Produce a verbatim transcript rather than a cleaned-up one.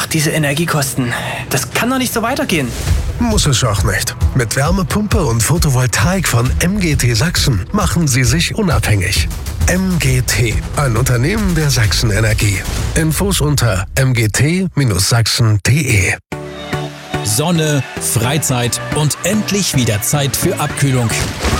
Ach, diese Energiekosten. Das kann doch nicht so weitergehen. Muss es auch nicht. Mit Wärmepumpe und Photovoltaik von M G T Sachsen machen Sie sich unabhängig. M G T, ein Unternehmen der Sachsen Energie. Infos unter m g t sachsen punkt d e. Sonne, Freizeit und endlich wieder Zeit für Abkühlung.